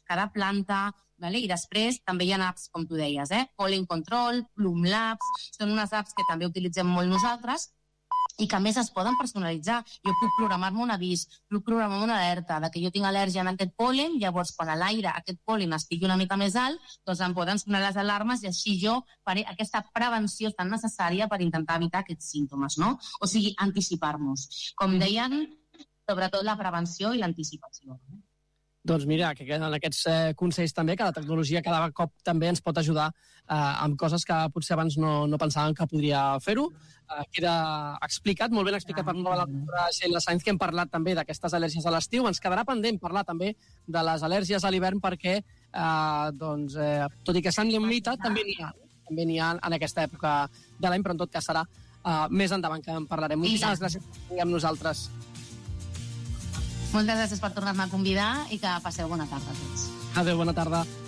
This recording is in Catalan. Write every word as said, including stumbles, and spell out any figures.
cada planta, vale? I després també hi ha apps, com tu deies, eh? Pollen Control, Bloom Labs, són unes apps que també utilitzem molt nosaltres i que a més es poden personalitzar. Jo puc programar-me un avís, puc programar-me una alerta de que jo tinc al·lèrgia en aquest pol·len, llavors quan a l'aire aquest pol·len estigui una mica més alt, doncs em poden sonar les alarmes i així jo faré aquesta prevenció tan necessària per intentar evitar aquests símptomes, no? O sigui, anticipar-nos. Com deien, sobretot la prevenció i l'anticipació. Doncs mira, que en aquests eh, consells també, que la tecnologia cada cop també ens pot ajudar eh, amb coses que potser abans no, no pensàvem que podria fer-ho. Eh, queda explicat, molt ben explicat per la doctora Sheila Sainz, que hem parlat també d'aquestes al·lèrgies a l'estiu. Ens quedarà pendent parlar també de les al·lèrgies a l'hivern perquè, eh, doncs, eh, tot i que s'han limitat, també n'hi ha, també n'hi ha en aquesta època de l'any, però en tot cas serà eh, més endavant que en parlarem. Moltíssimes gràcies per estar amb nosaltres. Moltes gràcies per tornar-me a convidar i que passeu bona tarda a tots. Adéu, bona tarda.